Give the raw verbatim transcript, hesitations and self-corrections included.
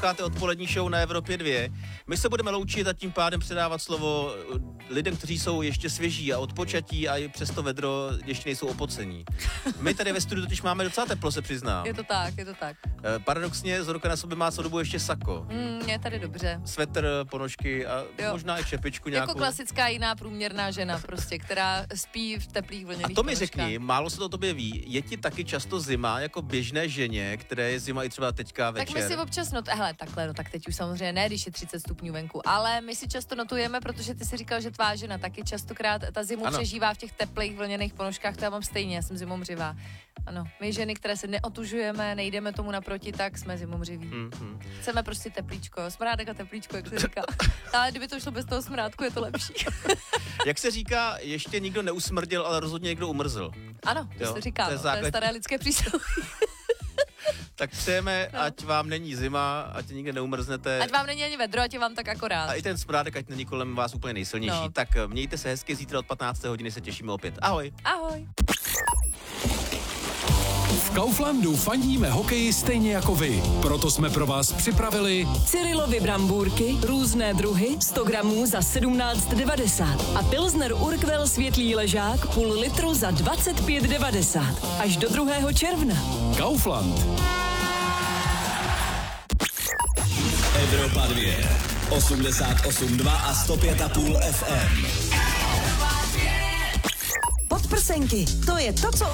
Posloucháte odpolední show na Evropě dva. My se budeme loučit a tím pádem předávat slovo lidem, kteří jsou ještě svěží a odpočatí a i přesto vedro ještě nejsou opocení. My tady ve studiu totiž máme docela teplo, se přiznám. Je to tak, je to tak. E, paradoxně z ruka na sobě má co dobu ještě sako. Mm, je tady dobře. Svetr, ponožky a jo. možná i čepičku nějakou. Jako klasická jiná průměrná žena prostě, která spí v teplých vlněných A to mi ponožkách. řekni, málo se to o tobě ví, je ti taky často zima jako běžné ženě, které je zima i třeba teďka večer? Tak my si občas not... Hele, takhle, no tak teď už samozřejmě ne, když je třicet stupňů venku, ale my si často notujeme, protože ty si říkal, že tvá žena taky častokrát ta zimu ano. přežívá v těch teplých vlněných ponožkách, to já mám stejně, já jsem zimomřivá. Ano, my ženy, které se neotužujeme, nejdeme tomu naproti, tak jsme zimomřiví. Mm-hmm. Chceme prostě teplíčko, smrádek a teplíčko, jak se říká. Ale kdyby to šlo bez toho smrádku, je to lepší. Jak se říká, ještě nikdo neusmrdil, ale rozhodně někdo umrzl. Ano, to jo, se říká, to je, no, základ... to je staré lidské přísloví. Tak přejeme, no. ať vám není zima, ať nikde neumrznete. Ať vám není ani vedro, ať je vám tak akorát. A i ten smrádek, ať není kolem vás úplně nejsilnější. No. Tak mějte se hezky, zítra od patnácté hodiny se těšíme opět. Ahoj. Ahoj. V Kauflandu fandíme hokeji stejně jako vy. Proto jsme pro vás připravili Cyrilovy brambůrky, různé druhy, sto gramů za sedmnáct devadesát a Pilsner Urquell světlý ležák půl litru za dvacet pět devadesát. Až do druhého června. Kaufland. Evropa dva, osmdesát osm dva a sto pět a půl F M. Podprsenky, to je to, co